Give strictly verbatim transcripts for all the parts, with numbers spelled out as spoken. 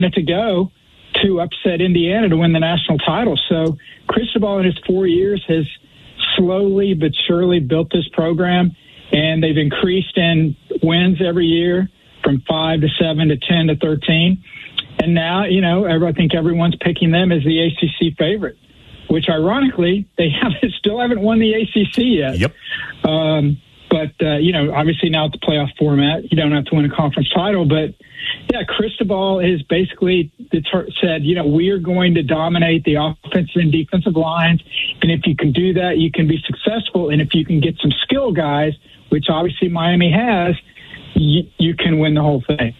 minute to go to upset Indiana to win the national title. So Cristobal in his four years has slowly but surely built this program, and they've increased in wins every year from five to seven to ten to thirteen. And now, you know, I think everyone's picking them as the A C C favorite, which ironically, they haven't, still haven't won the A C C yet. Yep. Um, but, uh, you know, obviously now with the playoff format, you don't have to win a conference title. But, yeah, Cristobal has basically said, you know, we are going to dominate the offensive and defensive lines. And if you can do that, you can be successful. And if you can get some skill guys, which obviously Miami has, you, you can win the whole thing.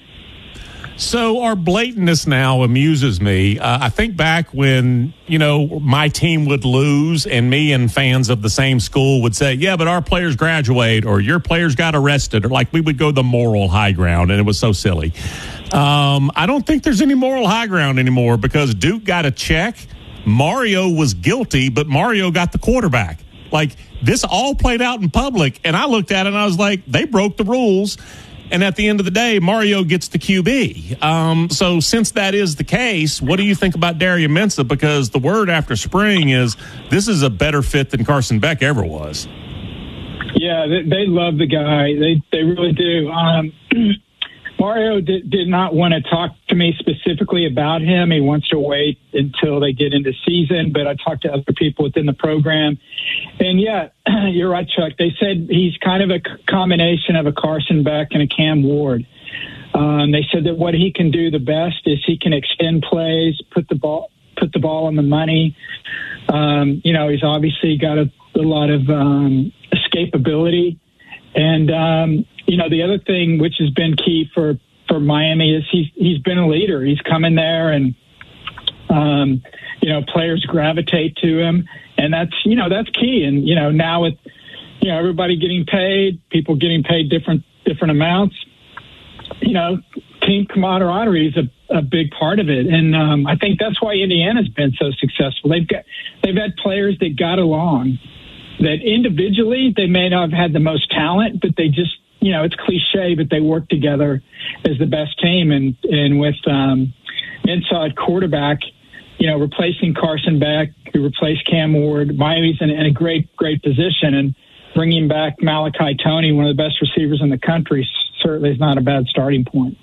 So our blatantness now amuses me. Uh, I think back when, you know, my team would lose and me and fans of the same school would say, yeah, but our players graduate or your players got arrested, or like we would go the moral high ground, and it was so silly. Um, I don't think there's any moral high ground anymore because Duke got a check. Mario was guilty, but Mario got the quarterback. Like, this all played out in public, and I looked at it and I was like, they broke the rules. And at the end of the day, Mario gets the Q B. Um, so since that is the case, what do you think about Darian Mensah? Because the word after spring is this is a better fit than Carson Beck ever was. Yeah, they, they love the guy. They they really do. Um, Mario did, did not want to talk to me specifically about him. He wants to wait until they get into season, but I talked to other people within the program. And, yeah, you're right, Chuck. They said he's kind of a combination of a Carson Beck and a Cam Ward. Um, they said that what he can do the best is he can extend plays, put the ball put the ball on the money. Um, you know, he's obviously got a, a lot of um, escapability. And, um, you know, the other thing which has been key for, for Miami is he's, he's been a leader. He's come in there and, um, you know, players gravitate to him. And that's, you know, that's key. And, you know, now with, you know, everybody getting paid, people getting paid different different amounts, you know, team camaraderie is a, a big part of it. And um, I think that's why Indiana's been so successful. They've got they've had players that got along, that individually they may not have had the most talent, but they just, you know, it's cliche, but they work together as the best team. And, and with um, inside quarterback, you know, replacing Carson Beck, who replaced Cam Ward, Miami's in, in a great, great position. And bringing back Malachi Toney, one of the best receivers in the country, certainly is not a bad starting point.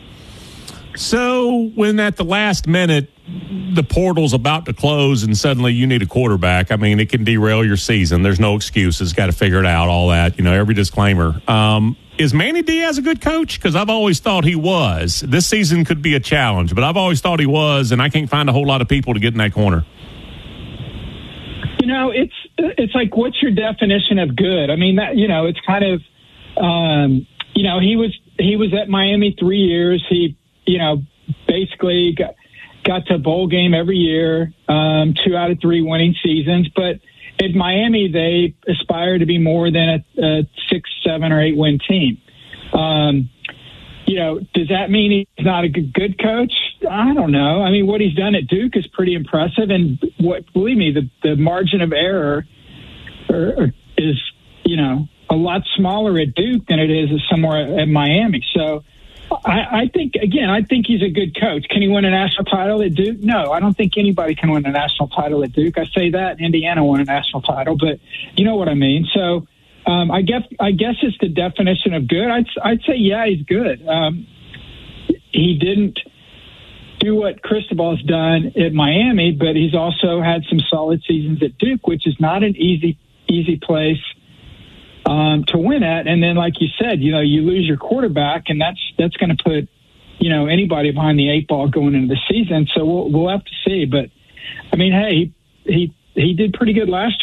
So when at the last minute the portal's about to close and suddenly you need a quarterback, I mean, it can derail your season. There's no excuses. Got to figure it out, all that, you know, every disclaimer. Um, is Manny Diaz a good coach? Because I've always thought he was. This season could be a challenge, but I've always thought he was, and I can't find a whole lot of people to get in that corner. You know, it's it's like, what's your definition of good? I mean, that, you know, it's kind of, um, you know, he was he was at Miami three years. He, you know, basically got got to a bowl game every year, um, two out of three winning seasons. But at Miami, they aspire to be more than a, a six, seven, or eight win team. Um, you know, does that mean he's not a good, good coach? I don't know. I mean, what he's done at Duke is pretty impressive, and what, believe me, the, the margin of error or, or is, you know, a lot smaller at Duke than it is somewhere at Miami. So I, I think, again, I think he's a good coach. Can he win a national title at Duke? No, I don't think anybody can win a national title at Duke. I say that Indiana won a national title, but you know what I mean. So um, I guess I guess it's the definition of good. I'd I'd say yeah, he's good. Um, he didn't do what Cristobal's done at Miami, but he's also had some solid seasons at Duke, which is not an easy easy place um, to win at. And then, like you said, you know, you lose your quarterback, and that's that's going to put, you know, anybody behind the eight ball going into the season. So we'll we'll have to see. But I mean, hey, he he, he did pretty good last year.